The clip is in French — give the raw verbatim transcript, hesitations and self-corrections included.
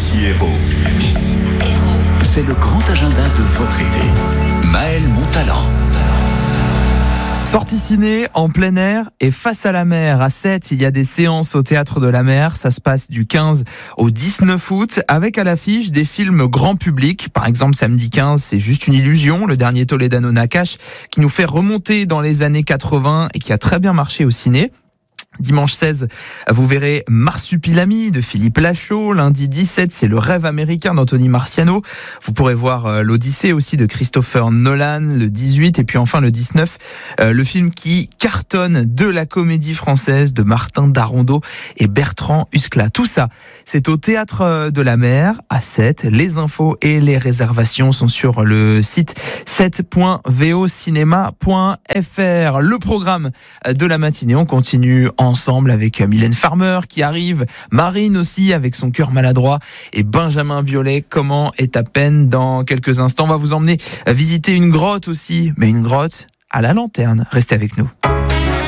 Ici Hérault. C'est le grand agenda de votre été. Maël Montalent. Sortie ciné en plein air et face à la mer. À Sète, il y a des séances au Théâtre de la Mer. Ça se passe du quinze au dix-neuf août avec à l'affiche des films grand public. Par exemple, samedi quinze, c'est Juste une illusion, le dernier Toledano Nakash, qui nous fait remonter dans les années quatre-vingts et qui a très bien marché au ciné. Dimanche seize, vous verrez Marsupilami de Philippe Lachaud. Lundi dix-sept, c'est Le Rêve américain d'Anthony Marciano. Vous pourrez voir l'Odyssée aussi de Christopher Nolan le dix-huit. Et puis enfin le dix-neuf, le film qui cartonne de la comédie française de Martin Darondeau et Bertrand Huskla. Tout ça, c'est au Théâtre de la Mer à Sète. Les infos et les réservations sont sur le site sète point voccinema point f r. Le programme de la matinée, on continue ensemble avec Mylène Farmer qui arrive, Marine aussi avec son cœur maladroit et Benjamin Biolay, comment est à peine dans quelques instants. On va vous emmener visiter une grotte aussi, mais une grotte à la lanterne. Restez avec nous.